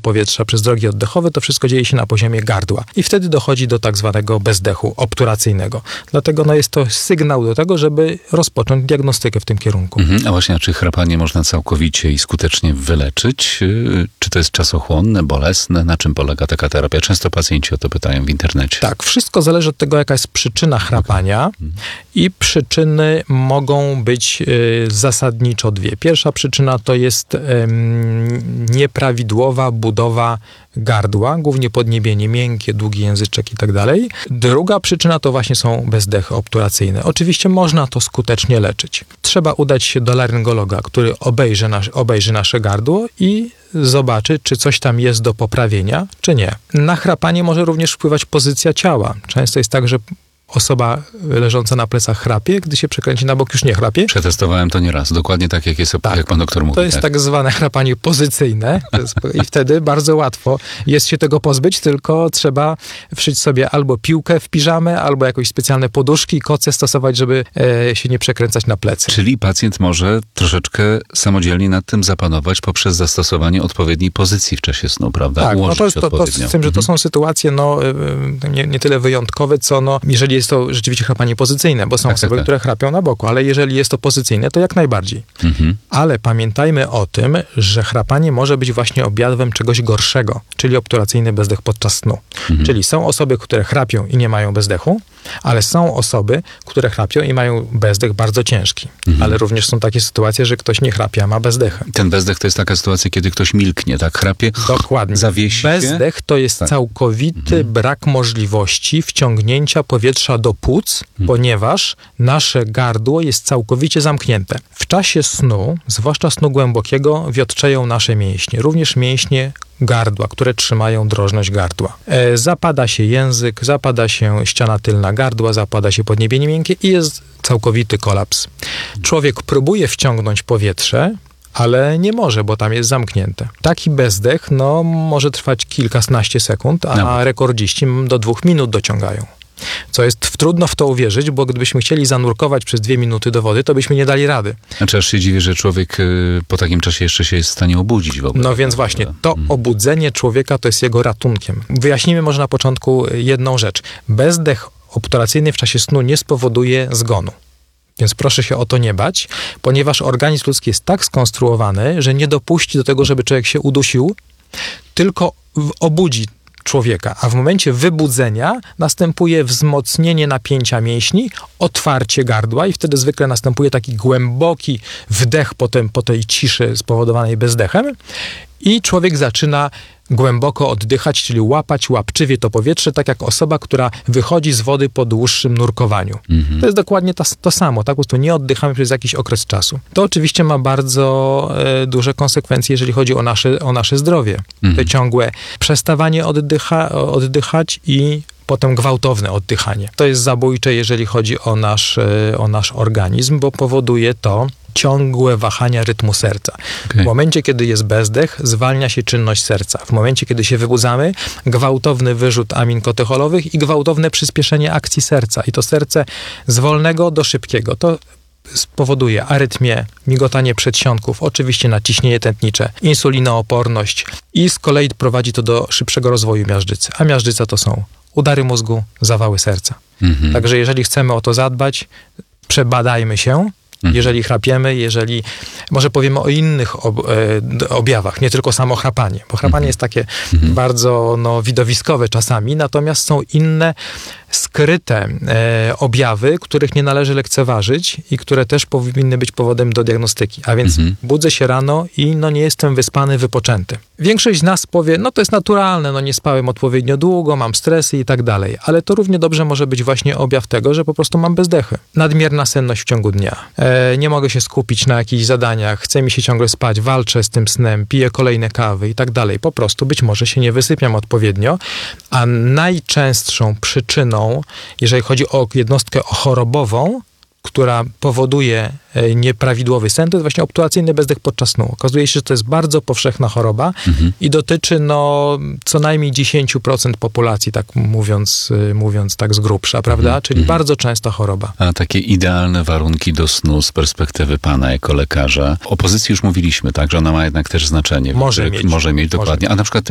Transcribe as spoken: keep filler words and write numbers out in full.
powietrza przez drogi oddechowe, to wszystko dzieje się na poziomie gardła. I wtedy dochodzi do tak zwanego bezdechu obturacyjnego. Dlatego no, jest to sygnał do tego, żeby rozpocząć diagnostykę w tym kierunku. Mhm. A właśnie, a czy chrapanie można całkowicie i skutecznie wyleczyć? Czy to jest czasochłonne, bolesne? Na czym polega taka terapia? Często pacjenci o to pytają w internecie. Tak, wszystko zależy od tego, jaka jest przyczyna chrapania okay. i przyczyny mogą być y, zasadniczo dwie. Pierwsza przyczyna to jest y, nieprawidłowa budowa gardła, głównie podniebienie miękkie, długi języczek i tak dalej. Druga przyczyna to właśnie są bezdechy obturacyjne. Oczywiście można to skutecznie leczyć. Trzeba udać się do laryngologa, który obejrzy, nasz, obejrzy nasze gardło i zobaczy, czy coś tam jest do poprawienia, czy nie. Na chrapanie może również wpływać pozycja ciała. Często jest tak, że osoba leżąca na plecach chrapie, gdy się przekręci na bok, już nie chrapie. Przetestowałem to nieraz, dokładnie tak, jak jest, tak, jak pan doktor mówi. To jest tak, tak zwane chrapanie pozycyjne i wtedy bardzo łatwo jest się tego pozbyć, tylko trzeba wszyć sobie albo piłkę w piżamę, albo jakieś specjalne poduszki i koce stosować, żeby e, się nie przekręcać na plecy. Czyli pacjent może troszeczkę samodzielnie nad tym zapanować poprzez zastosowanie odpowiedniej pozycji w czasie snu, prawda? Tak, Ułożyć no to jest to, to z tym, że to mhm. są sytuacje no, nie, nie tyle wyjątkowe, co no, jeżeli jest to rzeczywiście chrapanie pozycyjne, bo są tak, osoby, tak, tak. które chrapią na boku, ale jeżeli jest to pozycyjne, to jak najbardziej. Mhm. Ale pamiętajmy o tym, że chrapanie może być właśnie objawem czegoś gorszego, czyli obturacyjny bezdech podczas snu. Mhm. Czyli są osoby, które chrapią i nie mają bezdechu, ale są osoby, które chrapią i mają bezdech bardzo ciężki. Mhm. Ale również są takie sytuacje, że ktoś nie chrapie, a ma bezdechę. Ten bezdech to jest taka sytuacja, kiedy ktoś milknie, tak? Chrapie, dokładnie. Zawiesi Bezdech się? to jest tak. całkowity mhm. brak możliwości wciągnięcia powietrza do płuc, mhm. ponieważ nasze gardło jest całkowicie zamknięte. W czasie snu, zwłaszcza snu głębokiego, wiotczeją nasze mięśnie, również mięśnie gardła, które trzymają drożność gardła. E, zapada się język, zapada się ściana tylna gardła, zapada się podniebienie miękkie i jest całkowity kolaps. Człowiek próbuje wciągnąć powietrze, ale nie może, bo tam jest zamknięte. Taki bezdech no, może trwać kilkanaście sekund, a no. rekordziści do dwóch minut dociągają. Co jest trudno w to uwierzyć, bo gdybyśmy chcieli zanurkować przez dwie minuty do wody, to byśmy nie dali rady. Znaczy aż się dziwię, że człowiek y, po takim czasie jeszcze się jest w stanie obudzić w ogóle. No więc właśnie, to hmm. obudzenie człowieka to jest jego ratunkiem. Wyjaśnijmy może na początku jedną rzecz. Bezdech obturacyjny w czasie snu nie spowoduje zgonu. Więc proszę się o to nie bać, ponieważ organizm ludzki jest tak skonstruowany, że nie dopuści do tego, żeby człowiek się udusił, tylko obudzi człowieka, a w momencie wybudzenia następuje wzmocnienie napięcia mięśni, otwarcie gardła i wtedy zwykle następuje taki głęboki wdech potem po tej ciszy spowodowanej bezdechem i człowiek zaczyna głęboko oddychać, czyli łapać łapczywie to powietrze, tak jak osoba, która wychodzi z wody po dłuższym nurkowaniu. Mhm. To jest dokładnie to, to samo, tak? Po prostu nie oddychamy przez jakiś okres czasu. To oczywiście ma bardzo e, duże konsekwencje, jeżeli chodzi o nasze, o nasze zdrowie. Mhm. To ciągłe przestawanie oddycha, oddychać i potem gwałtowne oddychanie. To jest zabójcze, jeżeli chodzi o nasz, e, o nasz organizm, bo powoduje to ciągłe wahania rytmu serca. Okay. W momencie, kiedy jest bezdech, zwalnia się czynność serca. W momencie, kiedy się wybudzamy, gwałtowny wyrzut amin katecholowych i gwałtowne przyspieszenie akcji serca. I to serce z wolnego do szybkiego. To spowoduje arytmię, migotanie przedsionków, oczywiście naciśnienie tętnicze, insulinooporność i z kolei prowadzi to do szybszego rozwoju miażdżycy. A miażdżyca to są udary mózgu, zawały serca. Mm-hmm. Także jeżeli chcemy o to zadbać, przebadajmy się. Jeżeli chrapiemy, jeżeli... Może powiemy o innych ob, e, objawach, nie tylko samo chrapanie, bo chrapanie mm-hmm. jest takie mm-hmm. bardzo no, widowiskowe czasami, natomiast są inne skryte e, objawy, których nie należy lekceważyć i które też powinny być powodem do diagnostyki. A więc mm-hmm. budzę się rano i no, nie jestem wyspany, wypoczęty. Większość z nas powie, no to jest naturalne, no nie spałem odpowiednio długo, mam stresy i tak dalej, ale to równie dobrze może być właśnie objaw tego, że po prostu mam bezdechy. Nadmierna senność w ciągu dnia. E, nie mogę się skupić na jakichś zadaniach, chce mi się ciągle spać, walczę z tym snem, piję kolejne kawy i tak dalej. Po prostu być może się nie wysypiam odpowiednio, a najczęstszą przyczyną, jeżeli chodzi o jednostkę chorobową, która powoduje nieprawidłowy sen, to jest właśnie obturacyjny bezdech podczas snu. Okazuje się, że to jest bardzo powszechna choroba mhm. i dotyczy no, co najmniej dziesięć procent populacji, tak mówiąc, mówiąc tak z grubsza, prawda? Mhm. Czyli mhm. bardzo częsta choroba. A takie idealne warunki do snu z perspektywy pana jako lekarza. O pozycji już mówiliśmy, tak? Że ona ma jednak też znaczenie. Może mieć. Może mieć, dokładnie. Może. A na przykład